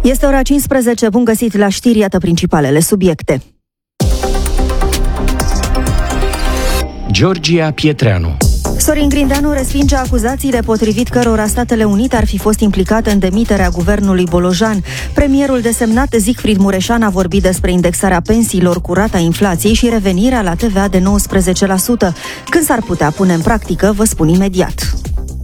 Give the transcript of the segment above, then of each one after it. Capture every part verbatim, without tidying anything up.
Este ora cincisprezece, bun găsit la știri, iată principalele subiecte. Georgia Pietreanu. Sorin Grindeanu respinge acuzațiile potrivit cărora Statele Unite ar fi fost implicate în demiterea guvernului Bolojan. Premierul desemnat Siegfried Mureșan a vorbit despre indexarea pensiilor cu rata inflației și revenirea la T V A de nouăsprezece la sută. Când s-ar putea pune în practică, vă spun imediat.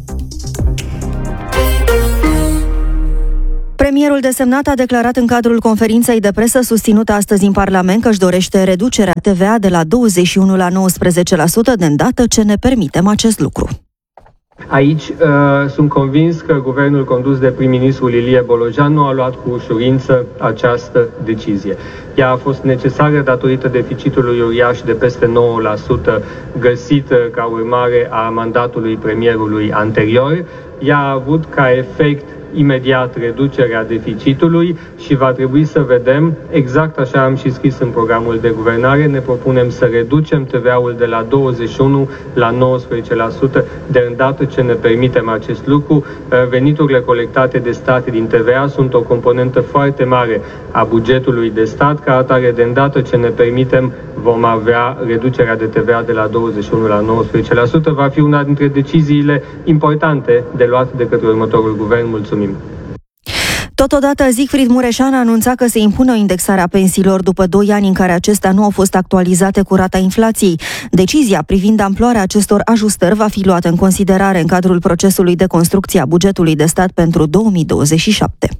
Premierul desemnat a declarat în cadrul conferinței de presă susținută astăzi în Parlament că își dorește reducerea T V A de la douăzeci și unu la nouăsprezece la sută de îndată ce ne permitem acest lucru. Aici uh, sunt convins că guvernul condus de prim-ministrul Ilie Bolojan nu a luat cu ușurință această decizie. Ea a fost necesară datorită deficitului uriaș de peste nouă la sută găsit ca urmare a mandatului premierului anterior. Ea a avut ca efect imediat reducerea deficitului și va trebui să vedem, exact așa am și scris în programul de guvernare, ne propunem să reducem T V A-ul de la douăzeci și unu la nouăsprezece la sută de îndată ce ne permitem acest lucru. Veniturile colectate de stat din T V A sunt o componentă foarte mare a bugetului de stat, ca atare de îndată ce ne permitem vom avea reducerea de T V A de la douăzeci și unu la nouăsprezece la sută. Va fi una dintre deciziile importante de luat de către următorul guvern. Mulțumim! Totodată, Siegfried Mureșan a anunțat că se impune o indexare a pensiilor după doi ani în care acestea nu au fost actualizate cu rata inflației. Decizia privind amploarea acestor ajustări va fi luată în considerare în cadrul procesului de construcție a bugetului de stat pentru două mii douăzeci și șapte.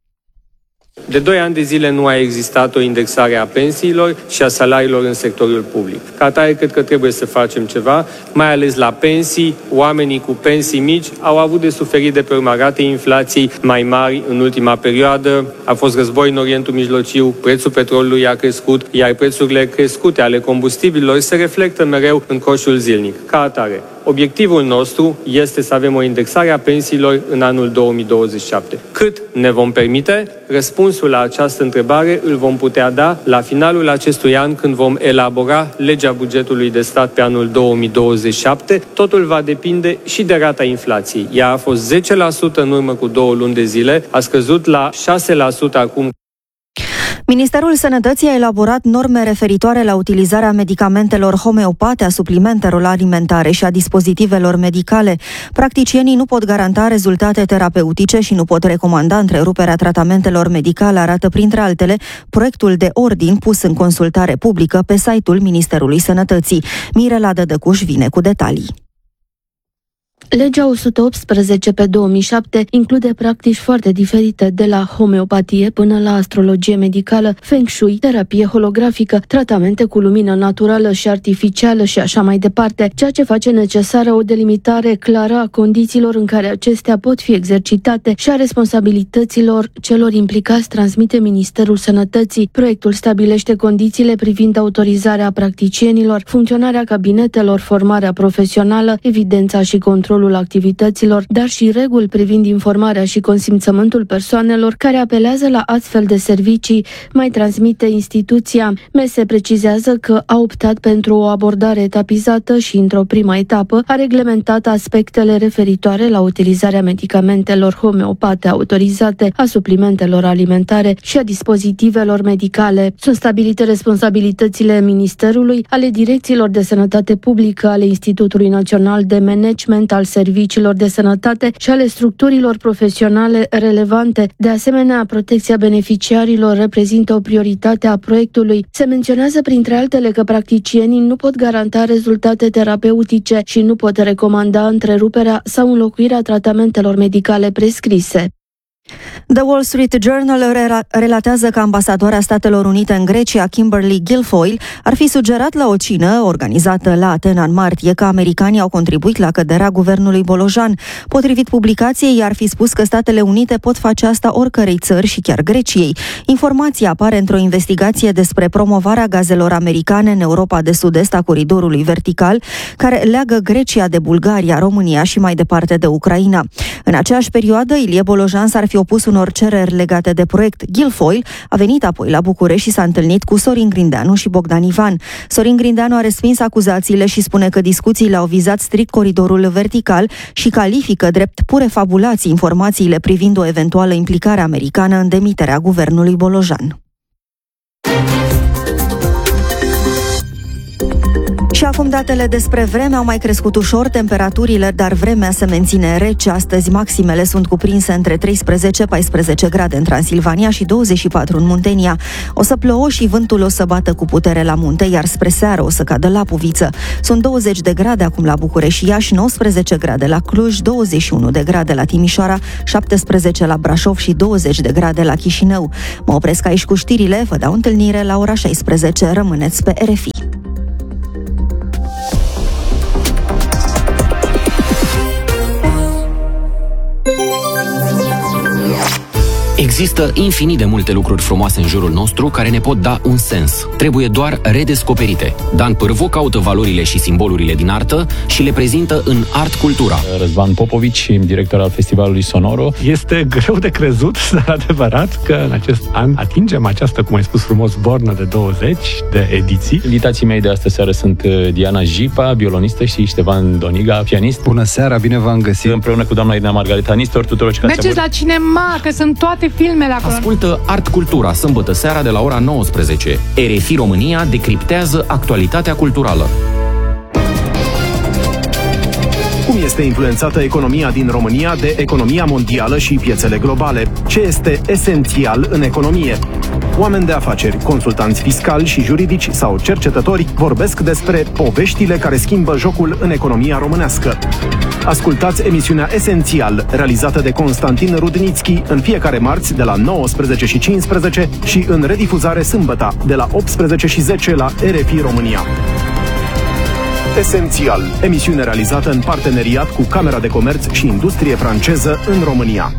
De doi ani de zile nu a existat o indexare a pensiilor și a salariilor în sectorul public. Ca atare, cred că trebuie să facem ceva, mai ales la pensii. Oamenii cu pensii mici au avut de suferit de pe urma ratei inflației mai mari în ultima perioadă. A fost război în Orientul Mijlociu, prețul petrolului a crescut, iar prețurile crescute ale combustibililor se reflectă mereu în coșul zilnic. Ca atare, obiectivul nostru este să avem o indexare a pensiilor în anul două mii douăzeci și șapte. Cât ne vom permite? Răspunsul la această întrebare îl vom putea da la finalul acestui an, când vom elabora legea bugetului de stat pe anul două mii douăzeci și șapte. Totul va depinde și de rata inflației. Ea a fost zece la sută în urmă cu două luni de zile, a scăzut la șase la sută acum. Ministerul Sănătății a elaborat norme referitoare la utilizarea medicamentelor homeopate, a suplimentelor alimentare și a dispozitivelor medicale. Practicienii nu pot garanta rezultate terapeutice și nu pot recomanda întreruperea tratamentelor medicale, arată printre altele proiectul de ordin pus în consultare publică pe site-ul Ministerului Sănătății. Mirela Dădăcuș vine cu detalii. Legea o sută optsprezece pe două mii șapte include practici foarte diferite, de la homeopatie până la astrologie medicală, feng shui, terapie holografică, tratamente cu lumină naturală și artificială și așa mai departe, ceea ce face necesară o delimitare clară a condițiilor în care acestea pot fi exercitate și a responsabilităților celor implicați, transmite Ministerul Sănătății. Proiectul stabilește condițiile privind autorizarea practicienilor, funcționarea cabinetelor, formarea profesională, evidența și controlul activităților, dar și reguli privind informarea și consimțământul persoanelor care apelează la astfel de servicii, mai transmite instituția. M E S E precizează că a optat pentru o abordare etapizată și, într-o primă etapă, a reglementat aspectele referitoare la utilizarea medicamentelor homeopate autorizate, a suplimentelor alimentare și a dispozitivelor medicale. Sunt stabilite responsabilitățile Ministerului, ale direcțiilor de sănătate publică, ale Institutului Național de Management al serviciilor de sănătate și ale structurilor profesionale relevante. De asemenea, protecția beneficiarilor reprezintă o prioritate a proiectului. Se menționează printre altele că practicienii nu pot garanta rezultate terapeutice și nu pot recomanda întreruperea sau înlocuirea tratamentelor medicale prescrise. The Wall Street Journal relatează că ambasadoarea Statelor Unite în Grecia, Kimberly Guilfoyle, ar fi sugerat la o cină organizată la Atena în martie că americanii au contribuit la căderea guvernului Bolojan. Potrivit publicației, ar fi spus că Statele Unite pot face asta oricărei țări și chiar Greciei. Informația apare într-o investigație despre promovarea gazelor americane în Europa de Sud-Est a coridorului vertical, care leagă Grecia de Bulgaria, România și mai departe de Ucraina. În aceeași perioadă, Ilie Bolojan s-ar fi opus unor cereri legate de proiect. Guilfoyle a venit apoi la București și s-a întâlnit cu Sorin Grindeanu și Bogdan Ivan. Sorin Grindeanu a respins acuzațiile și spune că discuțiile au vizat strict coridorul vertical și califică drept pure fabulații informațiile privind o eventuală implicare americană în demiterea guvernului Bolojan. Și acum datele despre vreme. Au mai crescut ușor temperaturile, dar vremea se menține rece. Astăzi maximele sunt cuprinse între treisprezece paisprezece grade în Transilvania și douăzeci și patru în Muntenia. O să plouă și vântul o să bată cu putere la munte, iar spre seară o să cadă lapoviță. Sunt douăzeci de grade acum la București și Iași, nouăsprezece grade la Cluj, douăzeci și unu de grade la Timișoara, șaptesprezece la Brașov și douăzeci de grade la Chișinău. Mă opresc aici cu știrile, vă dau întâlnire la ora șaisprezece. Rămâneți pe R F I. Există infinit de multe lucruri frumoase în jurul nostru care ne pot da un sens. Trebuie doar redescoperite. Dan Pârvu caută valorile și simbolurile din artă și le prezintă în Art Cultura. Răzvan Popovici, director al Festivalului Sonoro. Este greu de crezut, dar adevărat, că în acest an atingem această, cum ai spus frumos, bornă de douăzeci de ediții. Invitații mei de astă seară sunt Diana Jipa, violonistă, și Ștefan Doniga, pianist. Bună seara, bine v-am găsit! Împreună cu doamna Irina Margareta Nistor, tuturor cei care mergeți la cinema, că sunt toate filmele acolo. Ascultă Art Cultura, sâmbătă seara de la ora nouăsprezece. R F I România decriptează actualitatea culturală. Cum este influențată economia din România de economia mondială și piețele globale? Ce este esențial în economie? Oameni de afaceri, consultanți fiscali și juridici sau cercetători vorbesc despre poveștile care schimbă jocul în economia românească. Ascultați emisiunea Esențial, realizată de Constantin Rudnițchi, în fiecare marți de la nouăsprezece și cincisprezece și în redifuzare sâmbătă de la optsprezece și zece la R F I România. Esențial, emisiune realizată în parteneriat cu Camera de Comerț și Industrie franceză în România.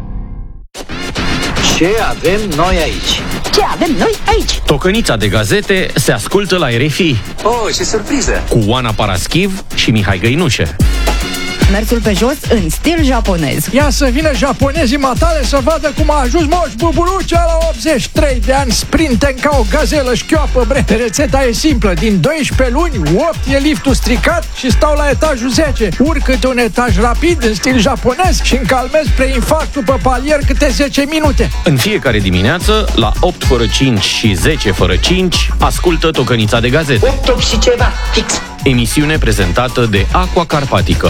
Ce avem noi aici? Ce avem noi aici? Tocănița de gazete se ascultă la R F I. Oh, ce surpriză! Cu Oana Paraschiv și Mihai Găinușe. Mersul pe jos în stil japonez. Ia să vină japonezii matale să vadă cum a ajuns Moș Buburucea la optzeci și trei de ani, sprinten ca o gazelă șchioapă, bre. Rețeta e simplă, din doisprezece luni, opt e liftul stricat și stau la etajul zece. Urcă-te un etaj rapid în stil japonez și încalmez preinfarct după palier câte zece minute. În fiecare dimineață, la opt fără cinci și zece fără cinci, ascultă Tocănița de gazete. opt și ceva, fix. Emisiune prezentată de Aqua Carpatica.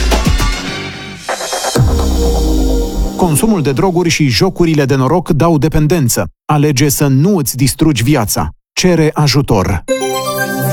Consumul de droguri și jocurile de noroc dau dependență. Alege să nu îți distrugi viața. Cere ajutor.